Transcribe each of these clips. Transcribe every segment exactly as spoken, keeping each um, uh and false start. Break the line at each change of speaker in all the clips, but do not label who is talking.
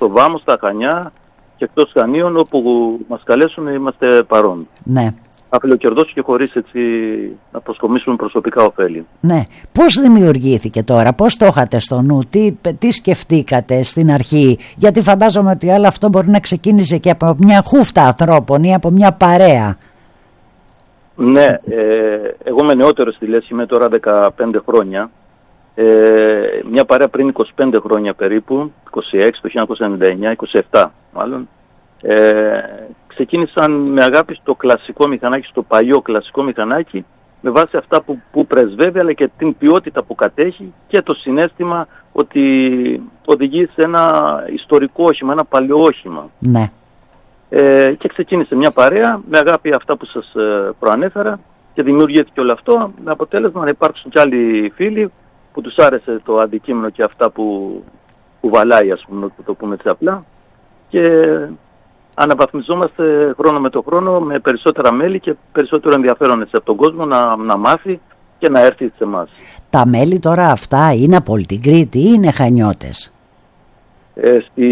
στο Βάμο, στα Χανιά και εκτός Χανίων, όπου μας καλέσουν είμαστε παρόν.
Ναι.
Αφιλοκερδός και χωρίς έτσι να προσκομίσουμε προσωπικά ωφέλη.
Ναι. Πώς δημιουργήθηκε τώρα, πώς το είχατε στο νου, τι, τι σκεφτήκατε στην αρχή? Γιατί φαντάζομαι ότι όλο αυτό μπορεί να ξεκίνησε και από μια χούφτα ανθρώπων ή από μια παρέα.
Ναι, ε, εγώ είμαι νεότερος στη Λέσχη, είμαι τώρα δεκαπέντε χρόνια. Ε, μια παρέα πριν είκοσι πέντε χρόνια περίπου, είκοσι έξι το χίλια εννιακόσια ενενήντα εννιά, είκοσι επτά μάλλον, ε, ξεκίνησαν με αγάπη στο κλασικό μηχανάκι, στο παλιό κλασικό μηχανάκι, με βάση αυτά που, που πρεσβεύει, αλλά και την ποιότητα που κατέχει και το συναίσθημα ότι οδηγεί σε ένα ιστορικό όχημα, ένα παλιό όχημα.
Ναι.
Ε, και ξεκίνησε μια παρέα με αγάπη αυτά που σας ε, προανέφερα και δημιουργήθηκε όλο αυτό με αποτέλεσμα να υπάρξουν κι άλλοι φίλοι που τους άρεσε το αντικείμενο και αυτά που, που βαλάει, ας πούμε, που το πούμε έτσι απλά, και αναβαθμιζόμαστε χρόνο με το χρόνο με περισσότερα μέλη και περισσότερο ενδιαφέρον έτσι από τον κόσμο να, να μάθει και να έρθει σε εμάς. Τα μέλη τώρα αυτά είναι από όλη την Κρήτη ή είναι Χανιώτες? Ε, στη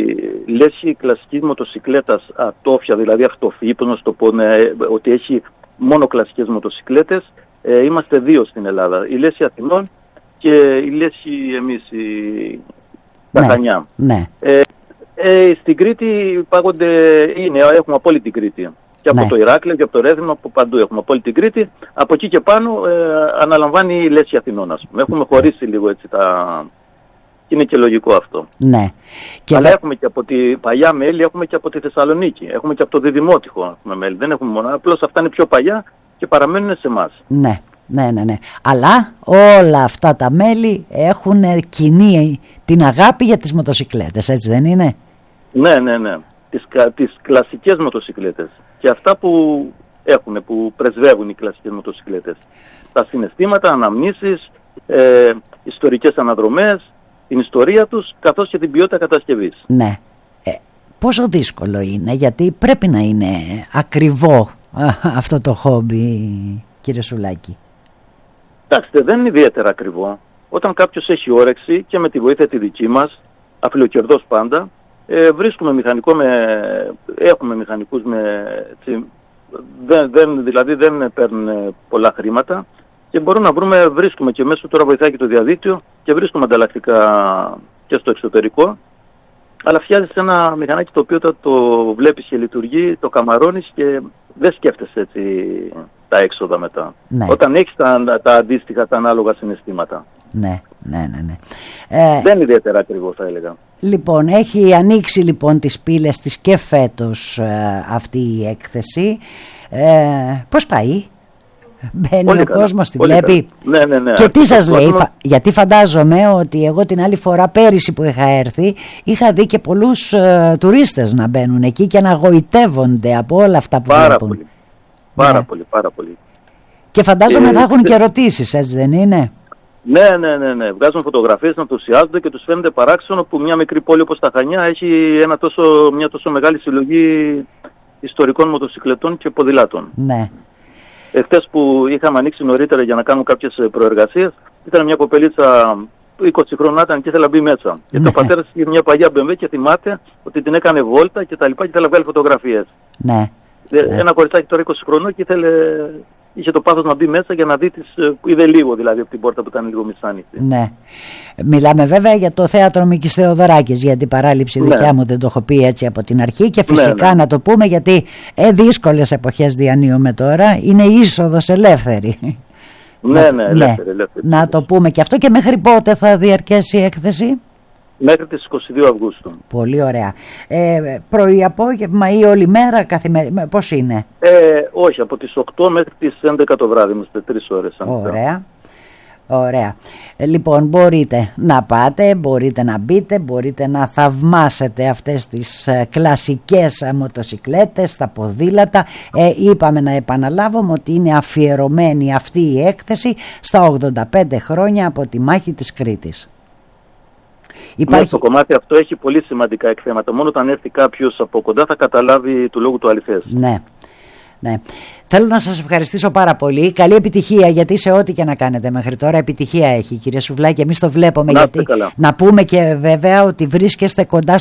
Λέσχη κλασική μοτοσικλέτας ατόφια, δηλαδή αυτοφύπνος, το πω, ναι, ότι έχει μόνο κλασικές μοτοσικλέτες, ε, είμαστε δύο στην Ελλάδα. Η Λέσχη Αθηνών και η Λέσχη εμείς, η τα Χανιά. Ναι. Ε, ε, στην Κρήτη πάγονται, είναι, έχουμε από όλη την Κρήτη. Και από ναι. το Ηράκλειο και από το Ρέθυμνο, από παντού έχουμε από όλη την Κρήτη. Από εκεί και πάνω ε, αναλαμβάνει η Λέσχη Αθηνών, ας πούμε. Έχουμε χωρίσει λίγο έτσι τα... Και είναι και λογικό αυτό. Ναι. Και αλλά δε... έχουμε και από τη παλιά μέλη, έχουμε και από τη Θεσσαλονίκη. Έχουμε και από το Διδημότυχο μέλη. Δεν έχουμε μόνο. Απλώς αυτά είναι πιο παλιά και παραμένουν σε εμάς. Ναι. Ναι, ναι, ναι. Αλλά όλα αυτά τα μέλη έχουν κοινή την αγάπη για τις μοτοσικλέτες, έτσι δεν είναι? Ναι, ναι, ναι. Τις, τις κλασικές μοτοσικλέτες. Και αυτά που έχουν, που πρεσβεύουν οι κλασικές μοτοσικλέτες. Τα συναισθήματα, αναμνήσεις, ε, ιστορικές αναδρομές, την ιστορία τους, καθώς και την ποιότητα κατασκευής. Ναι. Ε, πόσο δύσκολο είναι, γιατί πρέπει να είναι ακριβό α, αυτό το χόμπι, κύριε Σουλάκη? Εντάξει, δεν είναι ιδιαίτερα ακριβό. Όταν κάποιος έχει όρεξη και με τη βοήθεια τη δική μας, αφιλοκερδός πάντα, ε, βρίσκουμε μηχανικό με... Έχουμε μηχανικούς με... Έτσι, δεν, δεν, δηλαδή δεν παίρνουν πολλά χρήματα και μπορούμε να βρούμε, βρίσκουμε και μέσω τώρα βοηθάει και το διαδίκτυο και βρίσκουμε ανταλλακτικά και στο εξωτερικό. Αλλά φτιάζεις ένα μηχανάκι το οποίο το, το βλέπεις και λειτουργεί, το καμαρώνεις και δεν σκέφτεσαι έτσι τα έξοδα μετά. Ναι. Όταν έχεις τα, τα αντίστοιχα, τα ανάλογα συναισθήματα. Ναι, ναι, ναι, ναι. Ε, δεν είναι ιδιαίτερα ακριβό, θα έλεγα. Λοιπόν, έχει ανοίξει λοιπόν τις πύλες της και φέτος ε, αυτή η έκθεση. Ε, πώς πάει? Μπαίνει πολύ ο καλά, κόσμος, τη βλέπει. Ναι, ναι, ναι. Και τι σας λέει? Κόσμο... Γιατί φαντάζομαι ότι εγώ την άλλη φορά πέρυσι που είχα έρθει είχα δει και πολλούς ε, τουρίστες να μπαίνουν εκεί και να γοητεύονται από όλα αυτά που πάρα βλέπουν. Πολύ. Πάρα ναι. πολύ, πάρα πολύ. Και φαντάζομαι ε, θα έχουν ε, και ερωτήσεις, έτσι δεν είναι? Ναι, ναι, ναι, ναι. Βγάζουν φωτογραφίες, να ενθουσιάζονται και τους φαίνεται παράξενο που μια μικρή πόλη όπως τα Χανιά έχει ένα τόσο, μια τόσο μεγάλη συλλογή ιστορικών μοτοσικλετών και ποδηλάτων. Ναι. Εχθές που είχαμε ανοίξει νωρίτερα για να κάνουμε κάποιες προεργασίες, ήταν μια κοπελίτσα είκοσι χρόνων ήταν και ήθελε να μπει μέσα. Και ναι. το πατέρας είχε μια παγιά μπι εμ ντάμπλιου και θυμάται ότι την έκανε βόλτα και τα λοιπά και ήθελε να βγάλει φωτογραφίες. Ναι. Ένα ναι. κοριτσάκι τώρα είκοσι χρονών και ήθελε, είχε το πάθος να μπει μέσα για να δει τις, είδε λίγο δηλαδή από την πόρτα που ήταν λίγο μισάνοιχτη. Ναι. Μιλάμε βέβαια για το θέατρο Μίκης Θεοδωράκης, για την παράληψη ναι. δικιά μου δεν το έχω πει έτσι από την αρχή και φυσικά ναι, ναι. να το πούμε γιατί ε, δύσκολες εποχές διανύουμε τώρα, είναι είσοδος ελεύθερη. Ναι, ναι, ελεύθερη, ελεύθερη. Να το πούμε και αυτό. Και μέχρι πότε θα διαρκέσει η έκθεση? Μέχρι τις είκοσι δύο Αυγούστου. Πολύ ωραία. Ε, πρωί, απόγευμα ή όλη μέρα, καθημερινά, πώς είναι? Ε, όχι, από τις οκτώ μέχρι τις έντεκα το βράδυ, είμαστε τρεις ώρες. Ωραία. Ωραία. Ε, λοιπόν, μπορείτε να πάτε, μπορείτε να μπείτε, μπορείτε να θαυμάσετε αυτές τις ε, κλασικές ε, μοτοσικλέτες, τα ποδήλατα. Ε, είπαμε να επαναλάβουμε ότι είναι αφιερωμένη αυτή η έκθεση στα ογδόντα πέντε χρόνια από τη μάχη της Κρήτης. Υπάρχει... Ναι, στο κομμάτι αυτό έχει πολύ σημαντικά εκθέματα. Μόνο όταν έρθει κάποιος από κοντά θα καταλάβει του λόγου του αληθές. Ναι. Ναι. Θέλω να σας ευχαριστήσω πάρα πολύ. Καλή επιτυχία, γιατί σε ό,τι και να κάνετε μέχρι τώρα επιτυχία έχει, κύριε Σουβλάκη. Εμείς το βλέπουμε. Να, γιατί... να πούμε και βέβαια ότι βρίσκεστε κοντά